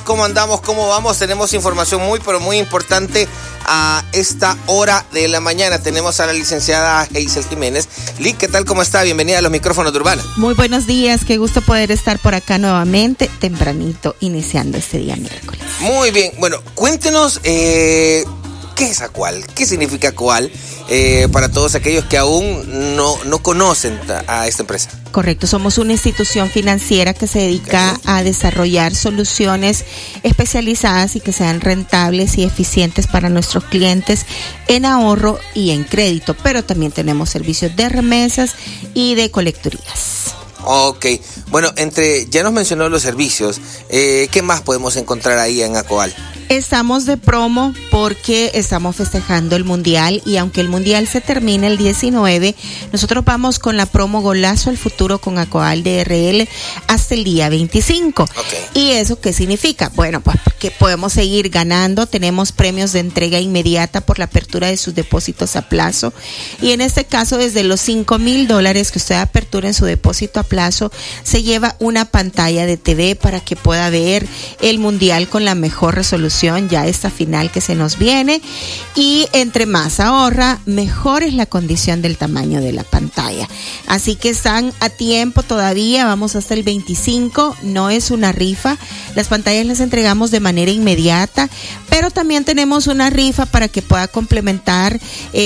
¿Cómo andamos? ¿Cómo vamos? Tenemos información muy, pero muy importante a esta hora de la mañana. Tenemos a la licenciada Hazel Jiménez. Liz, ¿qué tal? ¿Cómo está? Bienvenida a los micrófonos de Urbana. Muy buenos días, qué gusto poder estar por acá nuevamente, tempranito, iniciando este día miércoles. Muy bien, bueno, cuéntenos ¿qué es Acual? ¿Qué significa Acual? Para todos aquellos que aún no conocen a esta empresa. Correcto, somos una institución financiera que se dedica a desarrollar soluciones especializadas y que sean rentables y eficientes para nuestros clientes en ahorro y en crédito, pero también tenemos servicios de remesas y de colecturías. Ok, bueno, ya nos mencionó los servicios, ¿qué más podemos encontrar ahí en Acoal? Estamos de promo porque estamos festejando el Mundial y aunque el Mundial se termina el 19, nosotros vamos con la promo Golazo al Futuro con Acoal DRL hasta el día 25. Okay. ¿Y eso qué significa? Bueno, pues que podemos seguir ganando, tenemos premios de entrega inmediata por la apertura de sus depósitos a plazo y en este caso desde los $5,000 que usted apertura en su depósito a plazo se lleva una pantalla de TV para que pueda ver el Mundial con la mejor resolución, ya esta final que se nos viene, y entre más ahorra, mejor es la condición del tamaño de la pantalla. Así que están a tiempo todavía, vamos hasta el 25, no es una rifa, las pantallas las entregamos de manera inmediata, pero también tenemos una rifa para que pueda complementar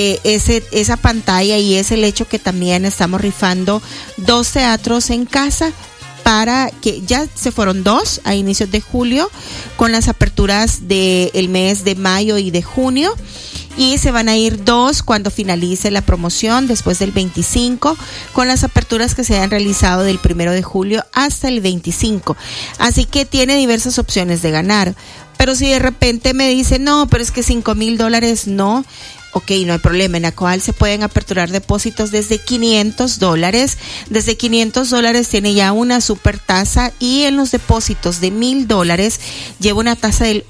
esa pantalla, y es el hecho que también estamos rifando 2 teatros en casa, para que ya se fueron 2 a inicios de julio con las aperturas del mes de mayo y de junio, y se van a ir 2 cuando finalice la promoción después del 25 con las aperturas que se han realizado del 1 de julio hasta el 25, así que tiene diversas opciones de ganar. Pero si de repente me dicen, no, pero es que $5,000 no, ok, no hay problema. En Acoal se pueden aperturar depósitos desde $500. Desde $500 tiene ya una super tasa, y en los depósitos de $1,000 lleva una tasa del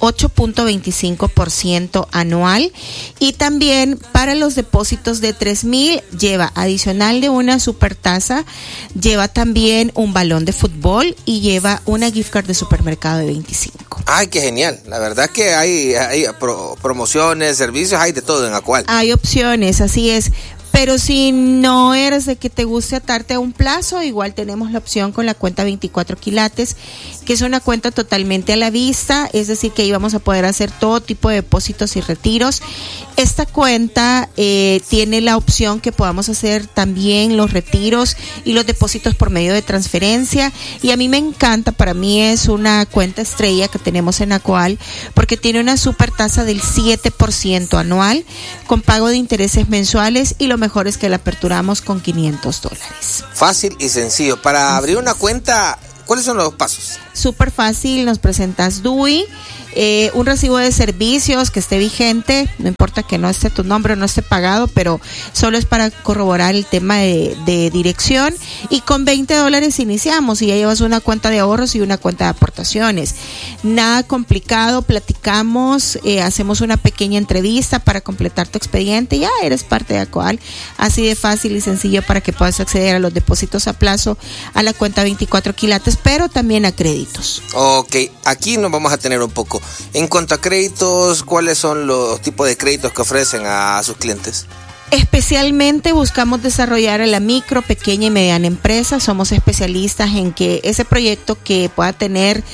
8.25% anual. Y también para los depósitos de $3,000 lleva, adicional de una super tasa, lleva también un balón de fútbol y lleva una gift card de supermercado de $25. Ay, qué genial. La verdad que hay promociones, servicios, hay de todo en Acual. Hay opciones, así es. Pero si no eres de que te guste atarte a un plazo, igual tenemos la opción con la cuenta 24 quilates, que es una cuenta totalmente a la vista, es decir, que ahí vamos a poder hacer todo tipo de depósitos y retiros. Esta cuenta tiene la opción que podamos hacer también los retiros y los depósitos por medio de transferencia, y a mí me encanta, para mí es una cuenta estrella que tenemos en Acoal, porque tiene una super tasa del 7% anual, con pago de intereses mensuales, y lo mejor es que la aperturamos con $500. Fácil y sencillo. Para abrir una cuenta, ¿cuáles son los pasos? Súper fácil, nos presentas DUI, un recibo de servicios que esté vigente, no importa que no esté tu nombre o no esté pagado, pero solo es para corroborar el tema de dirección, y con $20 iniciamos y ya llevas una cuenta de ahorros y una cuenta de aportaciones. Nada complicado, platicamos, hacemos una pequeña entrevista para completar tu expediente, ya eres parte de Acoal, así de fácil y sencillo para que puedas acceder a los depósitos a plazo, a la cuenta 24 quilates, pero también a créditos. Ok, aquí nos vamos a tener un poco. En cuanto a créditos, ¿cuáles son los tipos de créditos que ofrecen a sus clientes? Especialmente buscamos desarrollar a la micro, pequeña y mediana empresa. Somos especialistas en que ese proyecto que pueda tener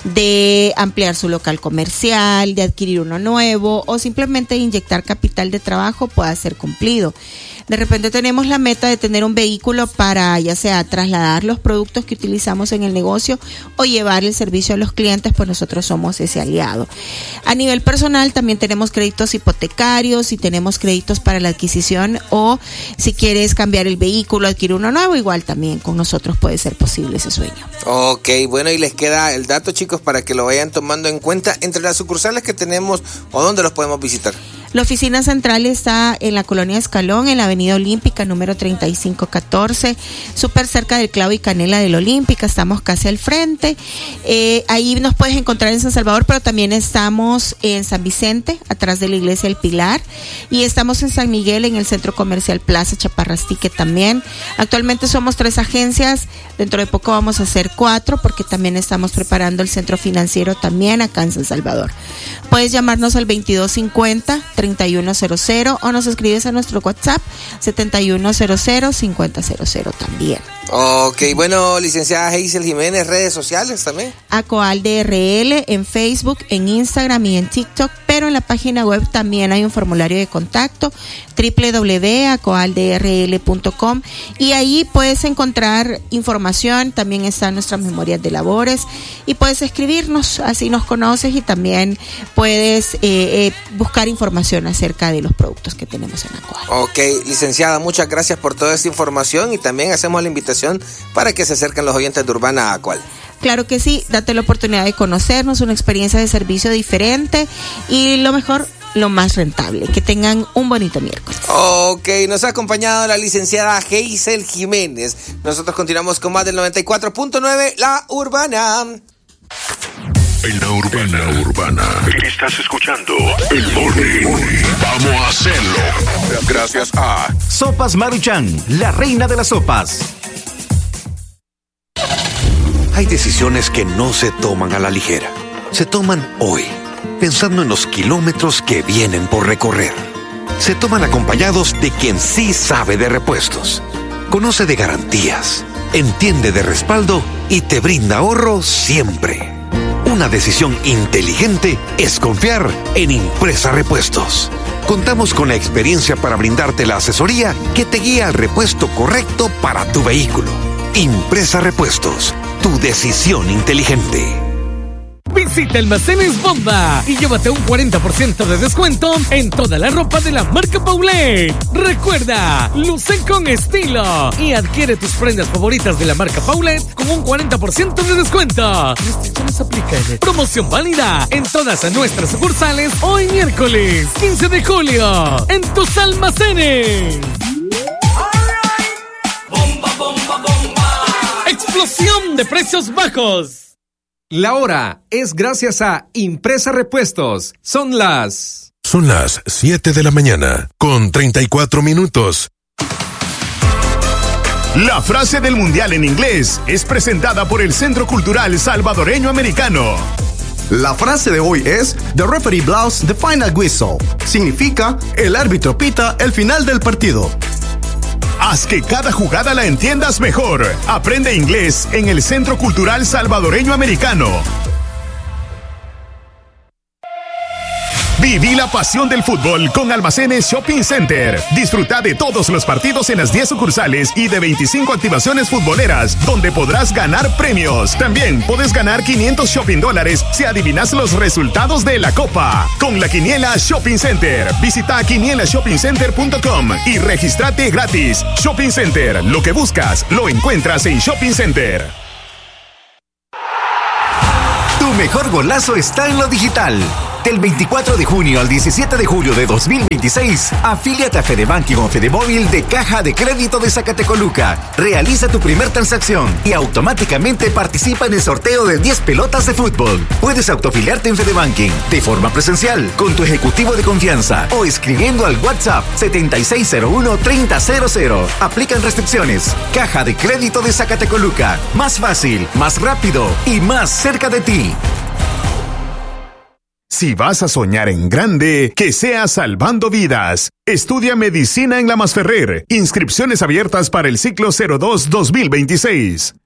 de ampliar su local comercial, de adquirir uno nuevo o simplemente inyectar capital de trabajo pueda ser cumplido. De repente tenemos la meta de tener un vehículo para ya sea trasladar los productos que utilizamos en el negocio o llevar el servicio a los clientes, pues nosotros somos ese aliado. A nivel personal también tenemos créditos hipotecarios y tenemos créditos para la adquisición, o si quieres cambiar el vehículo, adquirir uno nuevo, igual también con nosotros puede ser posible ese sueño. Ok, bueno, y les queda el dato, chicos, para que lo vayan tomando en cuenta entre las sucursales que tenemos o dónde los podemos visitar. La oficina central está en la Colonia Escalón, en la Avenida Olímpica, número 3514, súper cerca del Clavo y Canela de la Olímpica, estamos casi al frente. Ahí nos puedes encontrar en San Salvador, pero también estamos en San Vicente, atrás de la Iglesia del Pilar, y estamos en San Miguel, en el Centro Comercial Plaza Chaparrastique también. Actualmente somos 3 agencias, dentro de poco vamos a hacer 4, porque también estamos preparando el centro financiero también acá en San Salvador. Puedes llamarnos al 2250-3100 o nos escribes a nuestro WhatsApp 7100-5000 también. Ok, bueno, licenciada Hazel Jiménez, redes sociales también. ACOALDRL en Facebook, en Instagram y en TikTok, pero en la página web también hay un formulario de contacto, www.acoaldrl.com, y ahí puedes encontrar información, también están nuestras memorias de labores y puedes escribirnos, así nos conoces y también puedes buscar información acerca de los productos que tenemos en Acoal. Ok, licenciada, muchas gracias por toda esta información y también hacemos la invitación para que se acerquen los oyentes de Urbana a Acoal. Claro que sí, date la oportunidad de conocernos, una experiencia de servicio diferente y lo mejor, lo más rentable. Que tengan un bonito miércoles. Ok, nos ha acompañado la licenciada Hazel Jiménez. Nosotros continuamos con más del 94.9, La Urbana. En la Urbana. Estás escuchando El Morning. Vamos a hacerlo. Gracias a Sopas Maruchan, la reina de las sopas. Hay decisiones que no se toman a la ligera. Se toman hoy, pensando en los kilómetros que vienen por recorrer. Se toman acompañados de quien sí sabe de repuestos, conoce de garantías, entiende de respaldo y te brinda ahorro siempre. Una decisión inteligente es confiar en Impresa Repuestos. Contamos con la experiencia para brindarte la asesoría que te guía al repuesto correcto para tu vehículo. Impresa Repuestos, tu decisión inteligente. Visita Almacenes Bomba y llévate un 40% de descuento en toda la ropa de la marca Paulette. Recuerda, luce con estilo y adquiere tus prendas favoritas de la marca Paulette con un 40% de descuento. Restricciones aplican. Promoción válida en todas nuestras sucursales hoy miércoles 15 de julio en tus almacenes. Bomba, bomba, bomba. Explosión de precios bajos. La hora es gracias a Impresa Repuestos. Son las 7 de la mañana, con 34 minutos. La frase del mundial en inglés es presentada por el Centro Cultural Salvadoreño Americano. La frase de hoy es The referee blows the final whistle. Significa, el árbitro pita el final del partido. Haz que cada jugada la entiendas mejor. Aprende inglés en el Centro Cultural Salvadoreño Americano. Viví la pasión del fútbol con Almacenes Shopping Center. Disfruta de todos los partidos en las 10 sucursales y de 25 activaciones futboleras, donde podrás ganar premios. También puedes ganar $500 shopping dólares si adivinas los resultados de la Copa. Con la Quiniela Shopping Center. Visita quinielashoppincenter.com y regístrate gratis. Shopping Center, lo que buscas, lo encuentras en Shopping Center. Tu mejor golazo está en lo digital. Del 24 de junio al 17 de julio de 2026, afíliate a Fedebanking o Fedemóvil de Caja de Crédito de Zacatecoluca. Realiza tu primer transacción y automáticamente participa en el sorteo de 10 pelotas de fútbol. Puedes autoafiliarte en Fedebanking de forma presencial, con tu ejecutivo de confianza o escribiendo al WhatsApp 7601-3000. Aplican restricciones. Caja de Crédito de Zacatecoluca. Más fácil, más rápido y más cerca de ti. Si vas a soñar en grande, que sea salvando vidas. Estudia medicina en La Masferrer. Inscripciones abiertas para el ciclo 02-2026.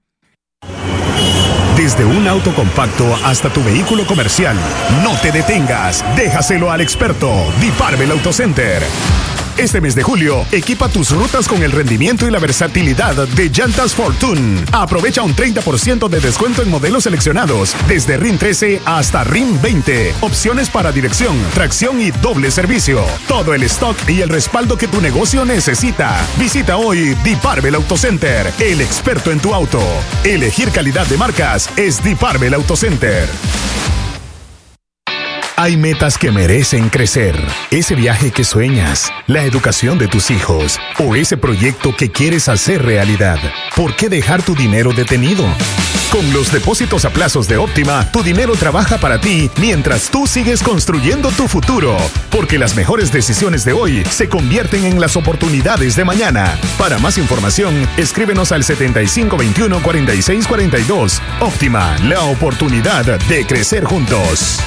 Desde un auto compacto hasta tu vehículo comercial, no te detengas. Déjaselo al experto, Diparvel Auto Center. Este mes de julio, equipa tus rutas con el rendimiento y la versatilidad de Llantas Fortune. Aprovecha un 30% de descuento en modelos seleccionados, desde RIN 13 hasta RIN 20. Opciones para dirección, tracción y doble servicio. Todo el stock y el respaldo que tu negocio necesita. Visita hoy Diparvel Auto Center, el experto en tu auto. Elegir calidad de marcas es Diparvel Auto Center. Hay metas que merecen crecer. Ese viaje que sueñas, la educación de tus hijos o ese proyecto que quieres hacer realidad. ¿Por qué dejar tu dinero detenido? Con los depósitos a plazos de Óptima, tu dinero trabaja para ti mientras tú sigues construyendo tu futuro. Porque las mejores decisiones de hoy se convierten en las oportunidades de mañana. Para más información, escríbenos al 7521-4642. Óptima, la oportunidad de crecer juntos.